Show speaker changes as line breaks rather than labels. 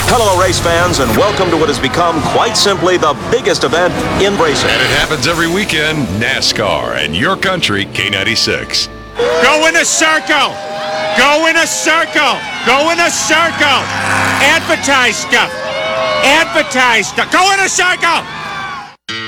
Hello, race fans, and welcome to what has become quite simply the biggest event in racing.
And it happens every weekend, NASCAR and your country, K96.
Go in a circle! Go in a circle! Go in a circle! Advertise stuff! Advertise stuff! Go in a circle!